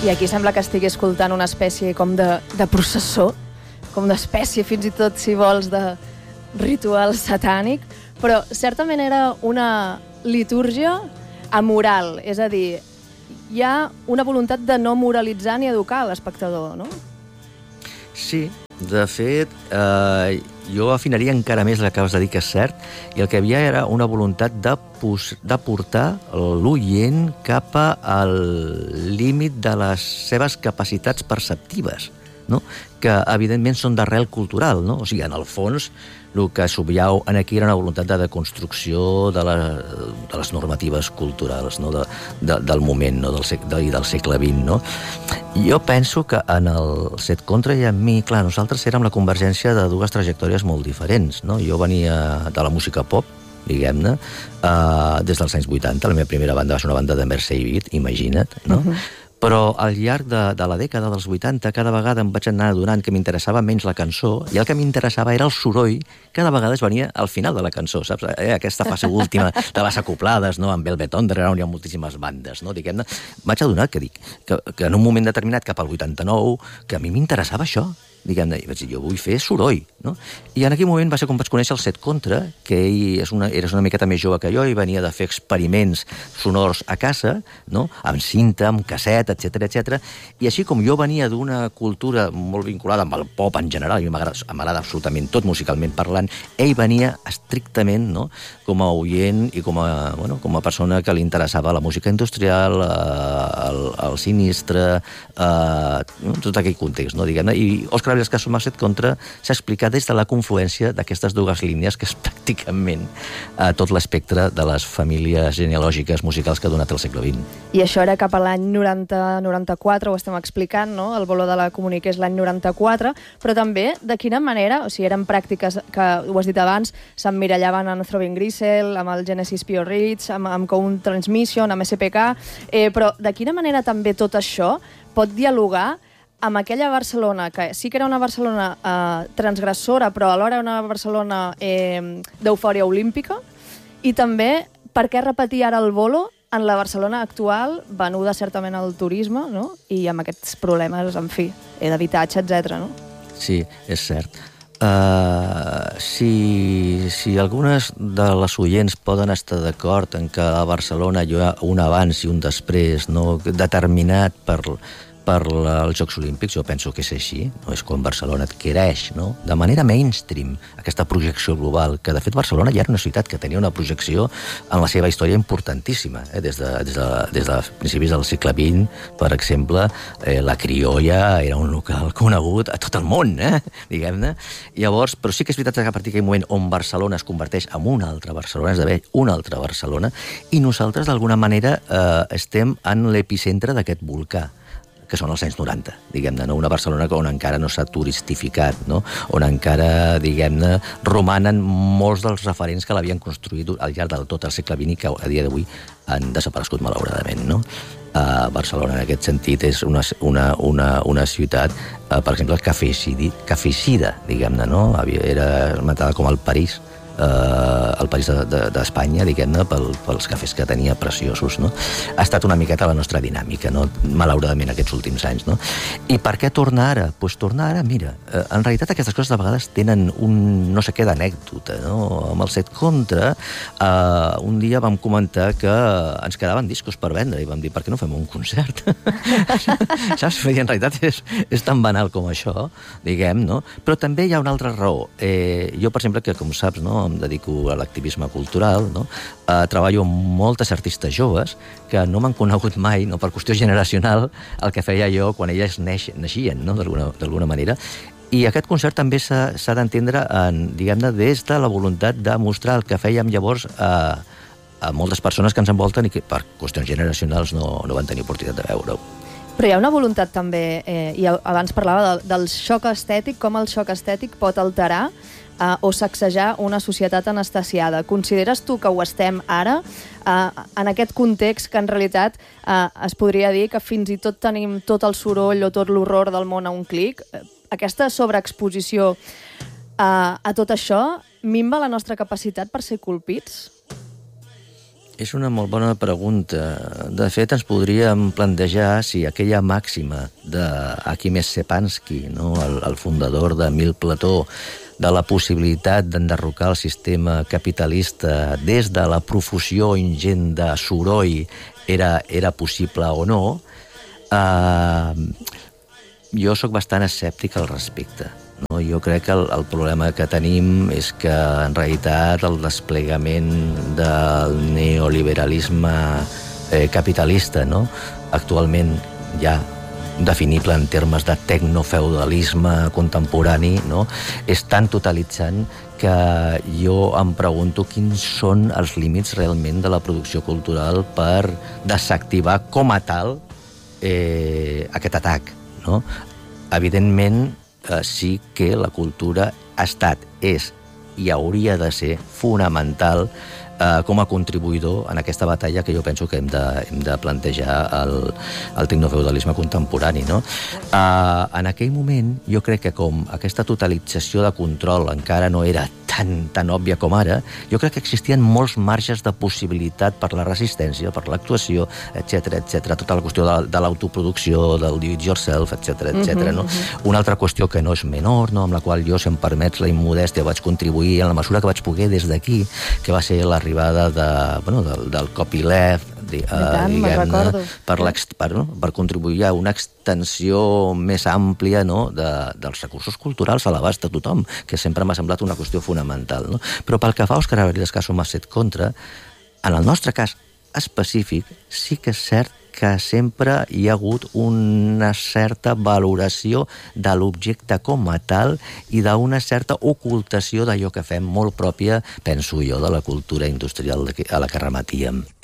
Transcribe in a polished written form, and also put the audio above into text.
I aquí sembla que estigui escoltant una espècie com de processó, com d'espècie fins i tot, si vols, de ritual satànic, però certament era una litúrgia amoral, és a dir, hi ha una voluntat de no moralitzar ni educar l'espectador, no? Sí, de fet, jo afinaria encara més el que acabes de dir, que és cert, i el que hi havia era una voluntat de portar l'oient cap al límit de les seves capacitats perceptives, no? Que evidentment són d'arrel cultural, no? O sigui, en el fons, el que subjau aquí era una voluntat de deconstrucció de les normatives culturals, no? Del moment, no? del segle XX. No? Jo penso que en el Set Contra i en mi, clar, nosaltres érem la convergència de dues trajectòries molt diferents. No? Jo venia de la música pop, diguem-ne, des dels anys 80. La meva primera banda va ser una banda de Mercy Beat, imagina't, no? Però al llarg de la dècada dels 80 cada vegada em vaig anar adonant que m'interessava menys la cançó i el que m'interessava era el soroll que de vegades venia al final de la cançó, saps? Aquesta fase última de les acoplades, no? Amb Velvet Underground hi ha moltíssimes bandes, no? Diguem-ne, vaig adonar que en un moment determinat, cap al 89, que a mi m'interessava això. Diguem-ne, i vaig dir, jo vull fer soroll, no? I en aquell moment va ser com vaig conèixer el Set Contra, que ell era una miqueta més jove que jo i venia de fer experiments sonors a casa, no? Amb cinta, amb casset, etc. I així com jo venia d'una cultura molt vinculada amb el pop en general, i m'agrada absolutament tot musicalment parlant, ell venia estrictament, no? Com a oient i com a persona que li interessava la música industrial, el sinistre, tot aquell context, no? Diguem-ne, i Òscar Villascaso amb el Set Contra s'ha explicat des de la confluència d'aquestes dues línies, que és pràcticament tot l'espectre de les famílies genealògiques musicals que ha donat el segle XX. I això era cap a l'any 90-94, ho estem explicant, no? El Bolo de la Comunique és l'any 94, però també de quina manera, o sigui, eren pràctiques que, ho has dit abans, s'emmirallaven en Throbbing Gristle, amb el Genesis Pure Reach, amb Count Transmission, amb SPK, però de quina manera també tot això pot dialogar amb aquella Barcelona, que sí que era una Barcelona transgressora, però alhora una Barcelona d'eufòria olímpica, i també per què repetir ara el Bolo en la Barcelona actual, venuda certament al turisme, no? I amb aquests problemes, en fi, d'habitatge, etc. No? Sí, és cert. Si algunes de les oients poden estar d'acord en que a Barcelona hi ha un abans i un després, no? Determinat per els Jocs Olímpics, jo penso que és així, no? És quan Barcelona adquireix, no? De manera mainstream aquesta projecció global, que de fet Barcelona ja era una ciutat que tenia una projecció en la seva història importantíssima, des de principis del segle XX, per exemple, la Criolla era un local conegut a tot el món, diguem-ne. Llavors, però sí que és veritat que a partir d'aquell moment on Barcelona es converteix en una altra Barcelona, esdevé una altra Barcelona, i nosaltres d'alguna manera estem en l'epicentre d'aquest volcà, que són els anys 90, diguem-ne, no? Una Barcelona on encara no s'ha turistificat, no? On encara, diguem-ne, romanen molts dels referents que l'havien construït al llarg de tot el segle XX i que a dia d'avui han desaparegut malauradament, no? Barcelona, en aquest sentit, és una ciutat, per exemple, cafecida, diguem-ne, no? Era esmentada com el París d'Espanya, diguem-ne, pels cafès que tenia preciosos, no? Ha estat una miqueta la nostra dinàmica, no? Malauradament, aquests últims anys, no? I per què tornar ara? Doncs tornar ara, mira, en realitat aquestes coses de vegades tenen un no sé què d'anècdota, no? Amb el Set Contra, un dia vam comentar que ens quedaven discos per vendre i vam dir, per què no fem un concert? Saps? I en realitat és tan banal com això, diguem, no? Però també hi ha una altra raó. Jo, per exemple, que com saps, no? Em dedico a l'activisme cultural, no? Treballo amb moltes artistes joves que no m'han conegut mai, no? Per qüestió generacional, el que feia jo quan elles naixien, no? D'alguna manera. I aquest concert també s'ha d'entendre, diguem-ne, des de la voluntat de mostrar el que fèiem llavors a moltes persones que ens envolten i que per qüestions generacionals no van tenir oportunitat de veure-ho. Però hi ha una voluntat també, i abans parlava del xoc estètic, com el xoc estètic pot alterar o sacsejar una societat anestesiada. Consideres tu que ho estem ara, en aquest context que en realitat es podria dir que fins i tot tenim tot el soroll o tot l'horror del món a un clic? Aquesta sobreexposició a tot això minva la nostra capacitat per ser colpits? És una molt bona pregunta. De fet, ens podríem plantejar si aquella màxima d'Akimes Stepansky, no? el fundador de Mil Plató, de la possibilitat d'enderrocar el sistema capitalista des de la profusió ingent de soroll era possible o no, jo sóc bastant escèptic al respecte. No? Jo crec que el problema que tenim és que, en realitat, el desplegament del neoliberalisme capitalista, no? Actualment ja definible en termes de tecnofeudalisme contemporani, no? És tan totalitzant que jo em pregunto quins són els límits realment de la producció cultural per desactivar com a tal aquest atac, no? Evidentment, sí que la cultura ha estat, és i hauria de ser fonamental com a contribuïdor en aquesta batalla que jo penso que hem de plantejar el tecnofeudalisme contemporani, no? En aquell moment, jo crec que com aquesta totalització de control encara no era tan òbvia com ara, jo crec que existien molts marges de possibilitat per la resistència, per l'actuació, etc. Tota la qüestió de l'autoproducció, del do-it-yourself, etc. No? Una altra qüestió que no és menor, no? Amb la qual jo, si em permets la immodèstia, vaig contribuir en la mesura que vaig poder des d'aquí, que va ser l'arribada del copyleft, per contribuir a una extensió més àmplia, no? dels recursos culturals a l'abast de tothom, que sempre m'ha semblat una qüestió fonamental. No? Però pel que fa a Òscar Abril Escaso Masset Contra, en el nostre cas específic, sí que és cert que sempre hi ha hagut una certa valoració de l'objecte com a tal i d'una certa ocultació d'allò que fem, molt pròpia, penso jo, de la cultura industrial a la que rematíem.